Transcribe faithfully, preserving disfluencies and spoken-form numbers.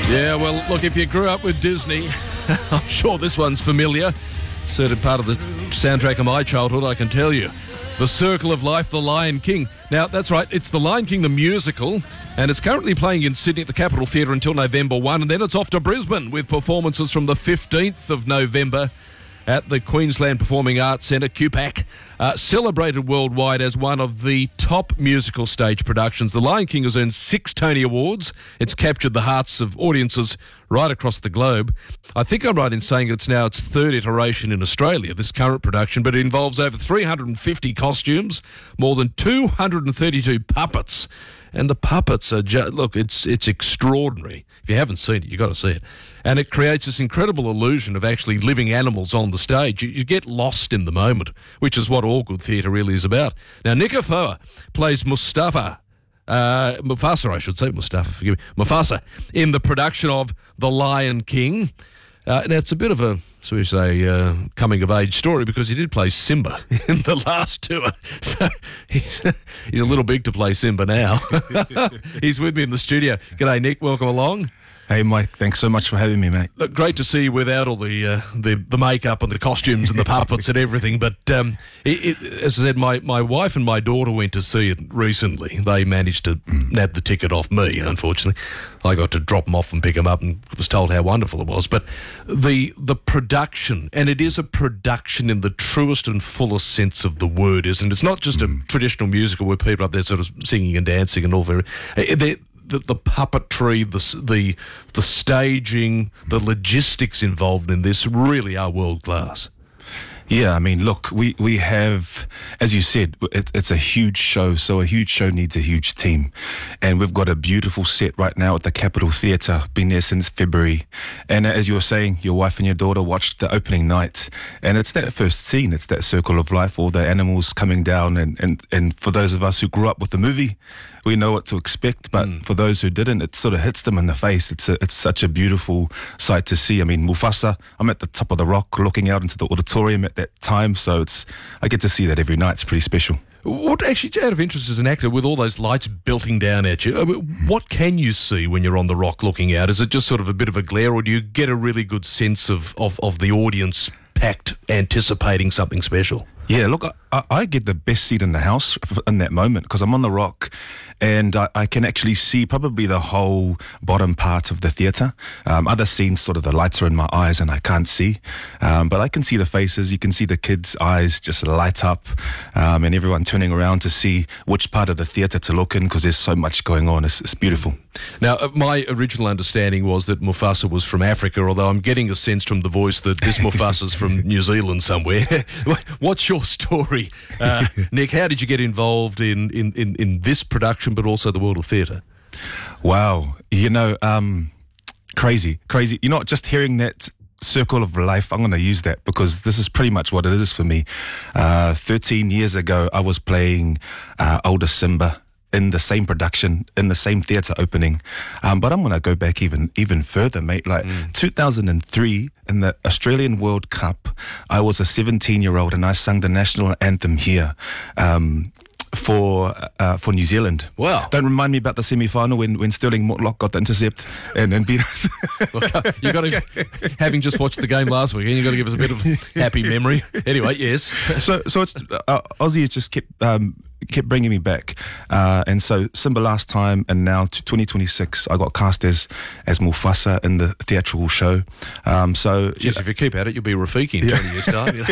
Yeah, well, look, if you grew up with Disney, I'm sure this one's familiar. Certain part of the soundtrack of my childhood, I can tell you. The Circle of Life, The Lion King. Now, that's right, it's The Lion King, the musical, and it's currently playing in Sydney at the Capitol Theatre until November first, and then it's off to Brisbane with performances from the fifteenth of November at the Queensland Performing Arts Centre, Q PAC, uh, celebrated worldwide as one of the top musical stage productions. The Lion King has earned six Tony Awards. It's captured the hearts of audiences right across the globe. I think I'm right in saying it's now its third iteration in Australia, this current production, but it involves over three hundred fifty costumes, more than two hundred thirty-two puppets. And the puppets are just, look, it's it's extraordinary. If you haven't seen it, you've got to see it. And it creates this incredible illusion of actually living animals on the stage. You, you get lost in the moment, which is what all good theatre really is about. Now, Nick Offoa plays Mustafa, uh, Mufasa, I should say, Mustafa, forgive me, Mufasa, in the production of The Lion King. Uh, now, it's a bit of a, so we say, uh, coming-of-age story because he did play Simba in the last tour. So he's, he's a little big to play Simba now. He's with me in the studio. G'day, Nick. Welcome along. Hey, Mike. Thanks so much for having me, mate. Look, great to see you without all the uh, the, the makeup and the costumes and the puppets and everything. But um, it, it, as I said, my, my wife and my daughter went to see it recently. They managed to mm. nab the ticket off me, unfortunately. I got to drop them off and pick them up and was told how wonderful it was. But the the production, and it is a production in the truest and fullest sense of the word, isn't it? It's not just mm. a traditional musical where people are up there sort of singing and dancing and all very... They're, The, the puppetry, the, the the staging, the logistics involved in this really are world class. Yeah, I mean, look, we, we have, as you said, it, it's a huge show, so a huge show needs a huge team. And we've got a beautiful set right now at the Capitol Theatre, been there since February. And as you were saying, your wife and your daughter watched the opening night, and it's that first scene, it's that circle of life, all the animals coming down, and, and, and for those of us who grew up with the movie, we know what to expect, but mm. for those who didn't, it sort of hits them in the face. It's a, it's such a beautiful sight to see. I mean, Mufasa, I'm at the top of the rock looking out into the auditorium at that time, so it's I get to see that every night. It's pretty special. What actually, out of interest as an actor, with all those lights belting down at you, what can you see when you're on the rock looking out? Is it just sort of a bit of a glare, or do you get a really good sense of, of, of the audience packed, anticipating something special? Yeah, look, I, I get the best seat in the house in that moment because I'm on the rock and I, I can actually see probably the whole bottom part of the theatre. Um, other scenes, sort of the lights are in my eyes and I can't see, um, but I can see the faces. You can see the kids' eyes just light up um, and everyone turning around to see which part of the theatre to look in because there's so much going on. It's, it's beautiful. Now, my original understanding was that Mufasa was from Africa, although I'm getting a sense from the voice that this Mufasa's from New Zealand somewhere. What's your story, uh, Nick? How did you get involved in, in, in, in this production, but also the world of theatre? Wow. You know, um, crazy, crazy. You're not just hearing that circle of life. I'm going to use that because this is pretty much what it is for me. Uh, thirteen years ago, I was playing uh, older Simba in the same production, in the same theatre opening. Um, but I'm going to go back even even further, mate. Like mm. two thousand three, in the Australian World Cup, I was a seventeen-year-old and I sang the national anthem here um, for uh, for New Zealand. Wow. Don't remind me about the semi-final when, when Sterling Mortlock got the intercept and then beat us. Look, you got to, having just watched the game last weekend, you got to give us a bit of happy memory. Anyway, yes. So so it's uh, Aussie has just kept... Um, kept bringing me back, uh, and so Simba last time, and now to twenty twenty-six, I got cast as as Mufasa in the theatrical show. Um, so Jeez, if you keep at it, you'll be Rafiki in yeah. twenty years' time. You know?